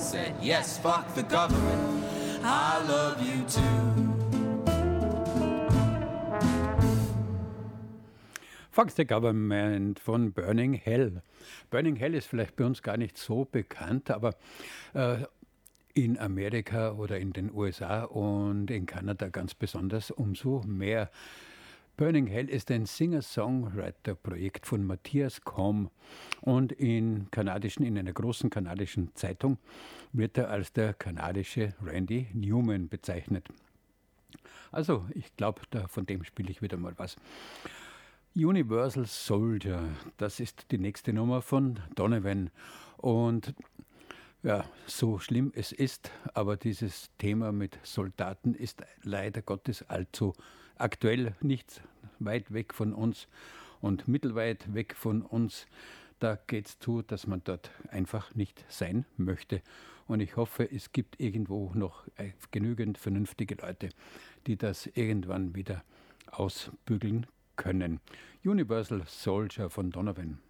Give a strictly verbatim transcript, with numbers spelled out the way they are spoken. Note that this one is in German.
said, yes, fuck the government, I love you too. Fuck the Government von Burning Hell. Burning Hell ist vielleicht bei uns gar nicht so bekannt, aber äh, in Amerika oder in den U S A und in Kanada ganz besonders umso mehr. Burning Hell ist ein Singer-Songwriter-Projekt von Matthias Komm und in, kanadischen, in einer großen kanadischen Zeitung wird er als der kanadische Randy Newman bezeichnet. Also ich glaube, von dem spiele ich wieder mal was. Universal Soldier, das ist die nächste Nummer von Donovan. Und ja, so schlimm es ist, aber dieses Thema mit Soldaten ist leider Gottes allzu aktuell, nicht weit weg von uns und mittelweit weg von uns. Da geht es zu, dass man dort einfach nicht sein möchte. Und ich hoffe, es gibt irgendwo noch genügend vernünftige Leute, die das irgendwann wieder ausbügeln können. Universal Soldier von Donovan.